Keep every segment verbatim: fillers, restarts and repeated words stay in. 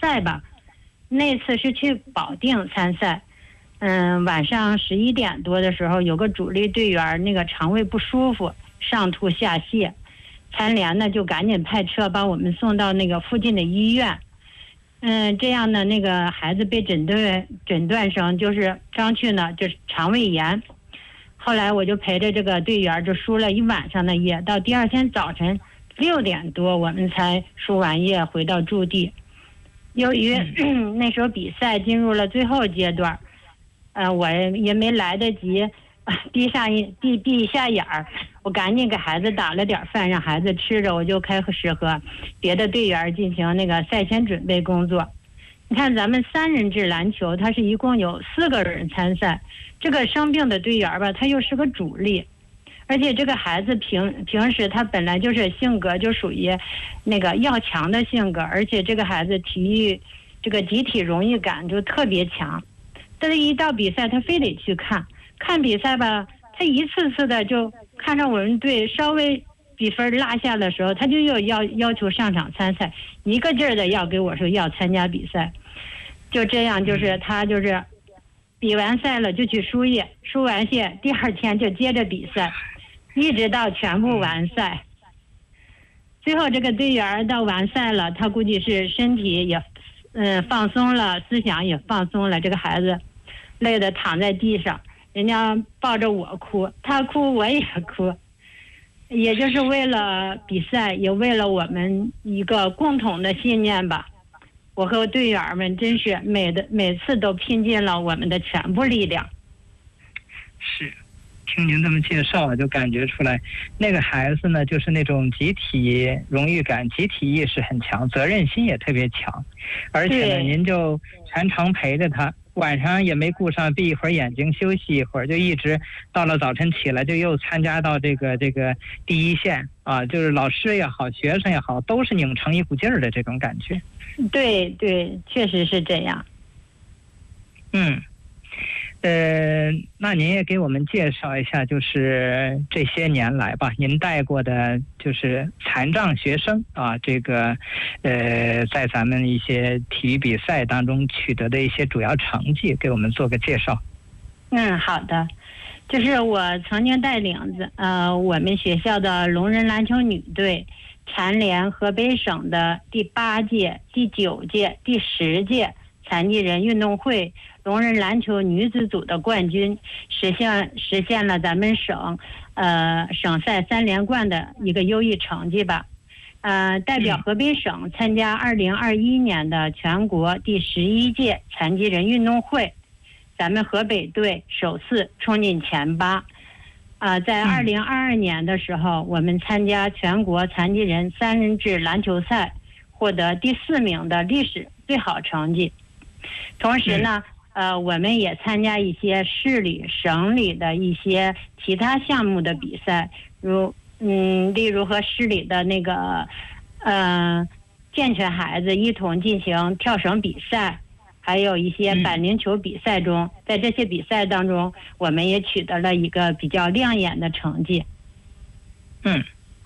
赛吧。那次是去保定参赛，嗯，晚上十一点多的时候，有个主力队员那个肠胃不舒服，上吐下泻，残联呢就赶紧派车把我们送到那个附近的医院。嗯，这样呢，那个孩子被诊断诊断成就是刚去呢就是肠胃炎。后来我就陪着这个队员就输了一晚上的液，到第二天早晨六点多我们才输完液回到驻地。由于、嗯、那时候比赛进入了最后阶段，呃，我也没来得及闭上一闭闭一下眼儿，我赶紧给孩子打了点饭让孩子吃着，我就开始和别的队员进行那个赛前准备工作。你看咱们三人制篮球它是一共有四个人参赛，这个生病的队员吧他又是个主力，而且这个孩子平平时他本来就是性格就属于那个要强的性格，而且这个孩子体育这个集体荣誉感就特别强，但是一到比赛他非得去看看比赛吧，他一次次的就看着我们队稍微比分落下的时候，他就又要要求上场参赛，一个劲儿的要给我说要参加比赛。就这样，就是他就是比完赛了就去输液，输完液第二天就接着比赛，一直到全部完赛。最后这个队员到完赛了，他估计是身体也嗯放松了，思想也放松了，这个孩子累得躺在地上，人家抱着我哭，他哭我也哭，也就是为了比赛，也为了我们一个共同的信念吧。我和队员们真是每的每次都拼尽了我们的全部力量。 是，听您这么介绍，就感觉出来，那个孩子呢，就是那种集体荣誉感、集体意识很强，责任心也特别强，而且呢，您就全程陪着他。晚上也没顾上闭一会儿眼睛休息一会儿，就一直到了早晨起来就又参加到这个这个第一线啊，就是老师也好，学生也好，都是拧成一股劲儿的这种感觉。 对对，确实是这样。 嗯，呃，那您也给我们介绍一下，就是这些年来吧，您带过的就是残障学生啊，这个呃，在咱们一些体育比赛当中取得的一些主要成绩，给我们做个介绍。 嗯，好的。就是我曾经带领呃我们学校的聋人篮球女队蝉联河北省的第八届、第九届、第十届残疾人运动会聋人篮球女子组的冠军，实现实现了咱们省呃省赛三连冠的一个优异成绩吧。呃，代表河北省参加二零二一年的全国第十一届残疾人运动会，咱们河北队首次冲进前八。呃，在二零二二年的时候，我们参加全国残疾人三人制篮球赛，获得第四名的历史最好成绩。同时呢，呃，我们也参加一些市里、省里的一些其他项目的比赛，如嗯，例如和市里的那个呃健全孩子一同进行跳绳比赛。还有一些板龄球比赛中，在这些比赛当中，我们也取得了一个比较亮眼的成绩。 嗯，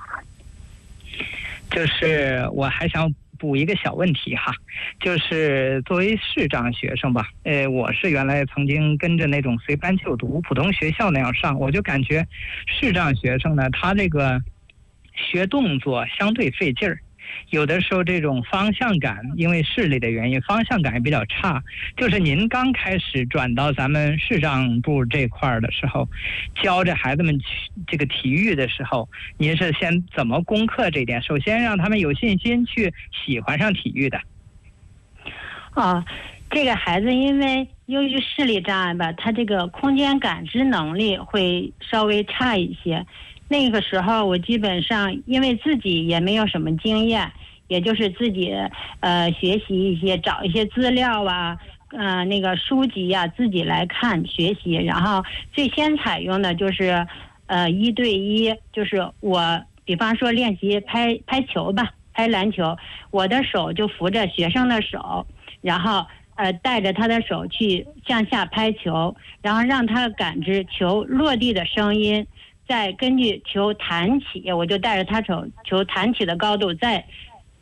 就是我还想补一个小问题哈，就是作为视障学生吧，呃，我是原来曾经跟着那种随班就读普通学校那样上，我就感觉视障学生呢，他这个学动作相对费劲儿。有的时候这种方向感，因为视力的原因，方向感也比较差。就是您刚开始转到咱们视障部这块的时候，教着孩子们这个体育的时候，您是先怎么攻克这点？首先让他们有信心去喜欢上体育的。 哦，这个孩子因为由于视力障碍吧，他这个空间感知能力会稍微差一些。那个时候我基本上因为自己也没有什么经验，也就是自己呃学习一些找一些资料啊，呃那个书籍啊自己来看学习，然后最先采用的就是呃一对一，就是我比方说练习拍拍球吧，拍篮球，我的手就扶着学生的手，然后呃带着他的手去向下拍球，然后让他感知球落地的声音，再根据球弹起，我就带着他手球弹起的高度，再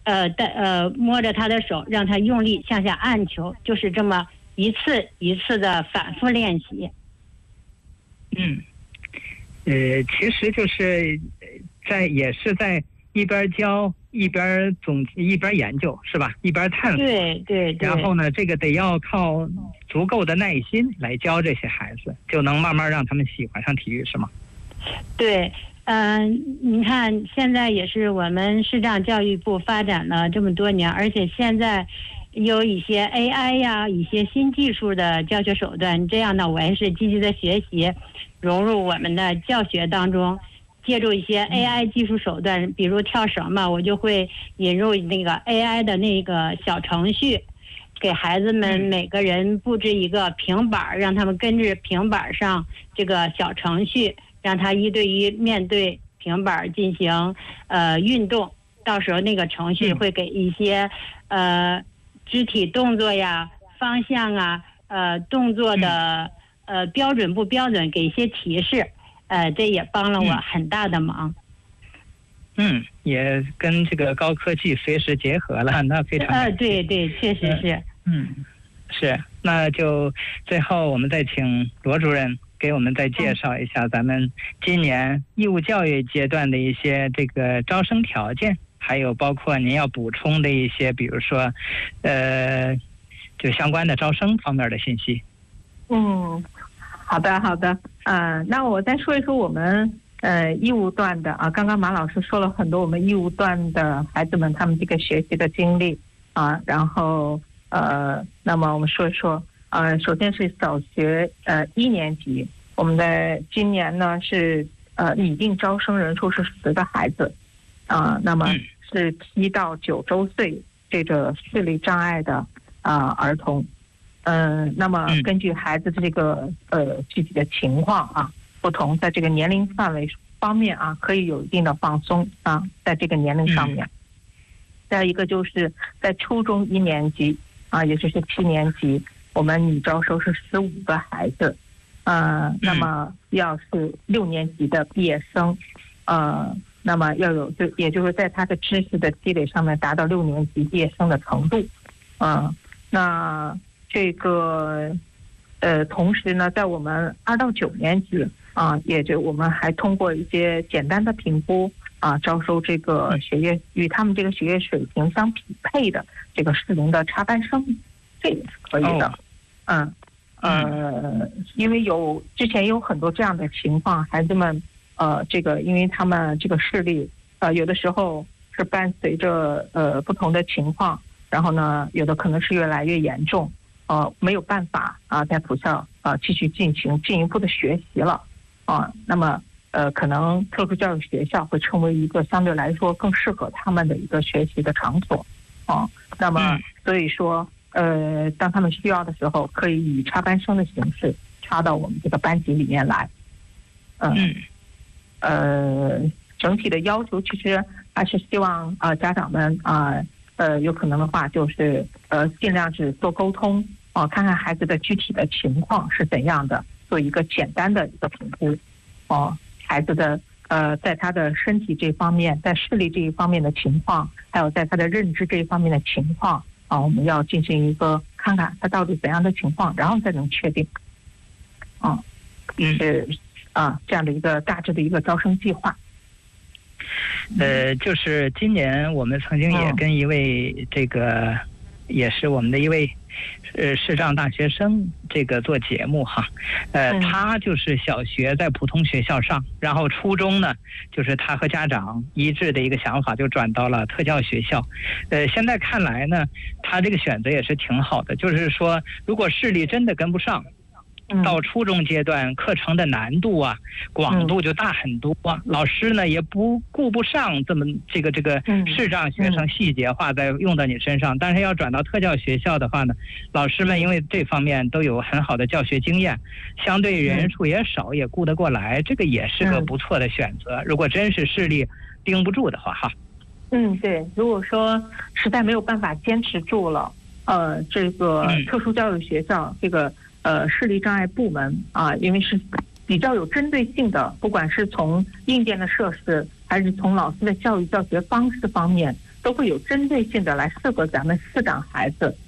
呃带呃摸着他的手，让他用力向下按球，就是这么一次一次的反复练习。 嗯，呃，其实就是在也是在一边教一边总一边研究，是吧？一边探索。 对对对。 然后呢，这个得要靠足够的耐心来教这些孩子，就能慢慢让他们喜欢上体育，是吗？ 对，嗯、呃，你看现在也是我们视障教育部发展了这么多年，而且现在有一些 A I 呀，一些新技术的教学手段，这样呢，我也是积极的学习，融入我们的教学当中。借助一些 A I 技术手段，比如跳绳嘛，我就会引入那个 A I 的那个小程序，给孩子们每个人布置一个平板，让他们跟着平板上这个小程序，让他一对一面对平板进行呃运动。到时候那个程序会给一些呃肢体动作呀、方向啊、呃动作的呃标准不标准给一些提示。呃，这也帮了我很大的忙。 嗯，也跟这个高科技随时结合了，那非常。 呃，对对，确实是。 嗯，是。那就最后我们再请罗主任给我们再介绍一下咱们今年义务教育阶段的一些这个招生条件，还有包括您要补充的一些，比如说，呃，就相关的招生方面的信息。 嗯。好的，好的，呃，那我再说一说我们呃义务段的啊，刚刚马老师说了很多我们义务段的孩子们他们这个学习的经历啊，然后呃，那么我们说一说，呃，首先是小学呃一年级，我们的今年呢是呃拟定招生人数是十个孩子啊，那么是七到九周岁这个视力障碍的啊儿童。嗯、呃，那么根据孩子的这个呃具体的情况啊，不同在这个年龄范围方面啊，可以有一定的放松啊，在这个年龄上面。再一个就是在初中一年级啊，也就是七年级，我们拟招收是十五个孩子，呃，那么要是六年级的毕业生，呃，那么要有就也就是在他的知识的积累上面达到六年级毕业生的程度，嗯、呃，那。这个，呃，同时呢，在我们二到九年级啊，也就我们还通过一些简单的评估啊，招收这个学业与他们这个学业水平相匹配的这个适龄的插班生，这也是可以的。嗯，呃，因为有之前有很多这样的情况，孩子们呃，这个因为他们这个视力呃，有的时候是伴随着呃不同的情况，然后呢，有的可能是越来越严重。呃，没有办法啊，在普校啊继续进行进一步的学习了啊。那么呃，可能特殊教育学校会成为一个相对来说更适合他们的一个学习的场所啊。那么所以说，呃，当他们需要的时候，可以以插班生的形式插到我们这个班级里面来。嗯，呃，整体的要求其实还是希望啊、呃、家长们啊。呃呃，有可能的话，就是呃，尽量是多沟通哦、呃，看看孩子的具体的情况是怎样的，做一个简单的一个评估哦、呃，孩子的呃，在他的身体这方面，在视力这一方面的情况，还有在他的认知这一方面的情况啊、呃，我们要进行一个看看他到底怎样的情况，然后再能确定啊，嗯，是啊，这样的一个大致的一个招生计划。 呃，就是今年我们曾经也跟一位这个，也是我们的一位呃视障大学生这个做节目哈，呃，他就是小学在普通学校上，然后初中呢，就是他和家长一致的一个想法，就转到了特教学校。呃，现在看来呢，他这个选择也是挺好的，就是说，如果视力真的跟不上。到初中阶段，课程的难度啊、广度就大很多，嗯、老师呢也不顾不上这么这个这个视障学生细节化在用到你身上。嗯、但是要转到特教学校的话呢，老师们因为这方面都有很好的教学经验，相对人数也少，也顾得过来，这个也是个不错的选择。如果真是视力盯不住的话，哈。 嗯，对，如果说实在没有办法坚持住了，呃，这个特殊教育学校、嗯、这个。呃，视力障碍部门啊，因为是比较有针对性的，不管是从硬件的设施，还是从老师的教育教学方式方面， 都会有针对性的来适合咱们视障孩子。